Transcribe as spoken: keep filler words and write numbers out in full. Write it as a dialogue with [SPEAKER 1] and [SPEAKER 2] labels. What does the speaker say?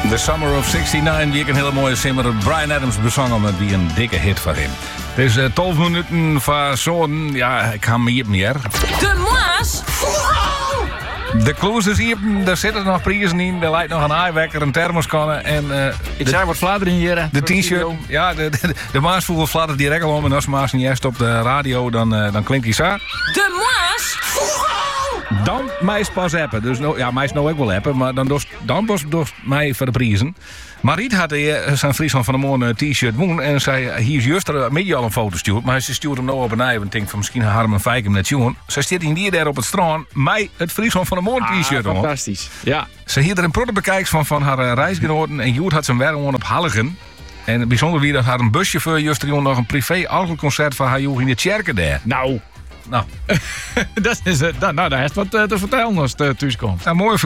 [SPEAKER 1] The Summer of zestig, die ik een hele mooie simmer Bryan Adams bezongen met die een dikke hit van hem. Het is uh, twaalf minuten van zo'n, ja, ik ga me hier meer.
[SPEAKER 2] De Maas.
[SPEAKER 1] De kloes is hier, daar zitten nog prijzen in. Er lijkt nog een aaiwekker, een thermoskanne en... Uh,
[SPEAKER 3] ik zei wat fladder in hier.
[SPEAKER 1] De t-shirt, ja, de, de, de Maas voelde fladdert direct al om. En als Maas niet eerst op de radio, dan, uh, dan klinkt hij zo.
[SPEAKER 2] De Maas.
[SPEAKER 1] Dan mij pas appen. Dus no, ja, mij is nou ook wel appen, maar dan doet dan doet mij voor de prijzen. Mariet had uh, zijn Friesland van de Morgen t-shirt woen en zei, hier is juist er met je al een foto stuurt, maar ze stuurt hem nou op een ei en denkt van misschien Harm en Fijk hem net jongen. Ze zit in die daar op het strand, mij het Friesland van de Morgen t-shirt
[SPEAKER 3] ah,
[SPEAKER 1] om.
[SPEAKER 3] Fantastisch. Ja.
[SPEAKER 1] Ze hier er een protte bekijks van van haar uh, reisgenoten en Joert had zijn werk op Halligen. En bijzonder wie dat haar een buschauffeur juist er nog een privé alcoholconcert van haar joeg in de Tjerken daar.
[SPEAKER 3] Nou.
[SPEAKER 1] Nou,
[SPEAKER 3] dat is, uh, nou, nou, daar heeft wat uh, te vertellen als het uh, thuis komt.
[SPEAKER 1] Nou, mooi